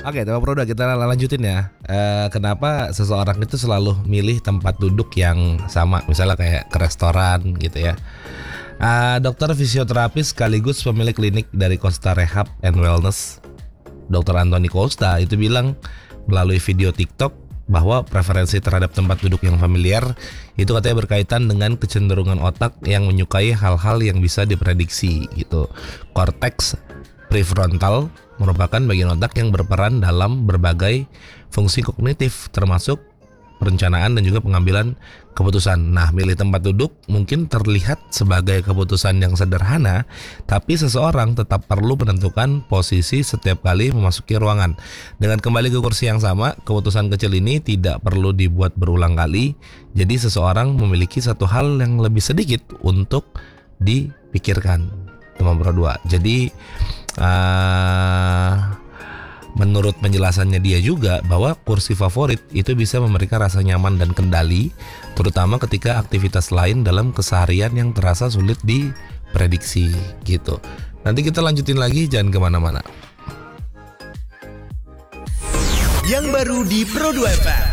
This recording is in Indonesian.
Oke, tema Pro 2 kita lanjutin ya. Kenapa seseorang itu selalu milih tempat duduk yang sama, misalnya kayak ke restoran gitu ya. Dokter fisioterapis sekaligus pemilik klinik dari Costa Rehab and Wellness, Dr. Anthony Costa itu bilang melalui video TikTok bahwa preferensi terhadap tempat duduk yang familiar itu katanya berkaitan dengan kecenderungan otak yang menyukai hal-hal yang bisa diprediksi gitu. Korteks prefrontal merupakan bagian otak yang berperan dalam berbagai fungsi kognitif termasuk perencanaan dan juga pengambilan keputusan. Nah, milih tempat duduk mungkin terlihat sebagai keputusan yang sederhana, tapi seseorang tetap perlu menentukan posisi setiap kali memasuki ruangan. Dengan kembali ke kursi yang sama, keputusan kecil ini tidak perlu dibuat berulang kali. Jadi seseorang memiliki satu hal yang lebih sedikit untuk dipikirkan. Teman Pro 2. Jadi menurut penjelasannya dia juga bahwa kursi favorit itu bisa memberikan rasa nyaman dan kendali, terutama ketika aktivitas lain dalam keseharian yang terasa sulit diprediksi gitu. Nanti kita lanjutin lagi, jangan kemana-mana. Yang baru di Pro 2 FM.